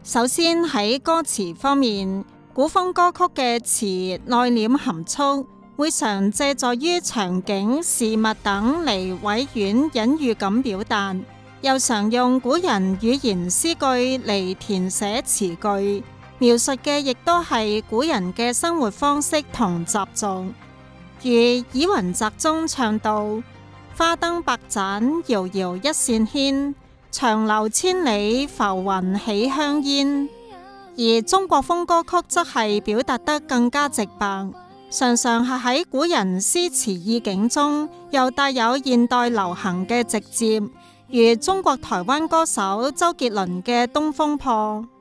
首先喺歌詞方面，古風歌曲嘅詞內斂含蓄，會常借助於場景、事物等嚟委婉隱喻咁表達，又常用古人語言詩句嚟填寫詞句，描述嘅亦都係古人嘅生活方式同習俗。如《倚雲宅》中唱到：花燈百盞，遙遙一線牽，長流千里，浮雲起香煙。而中國風歌曲則係表達得更加直白，常常係喺古人詩詞意境中，又帶有現代流行嘅直接，如中國台灣歌手周杰倫嘅《東風破》。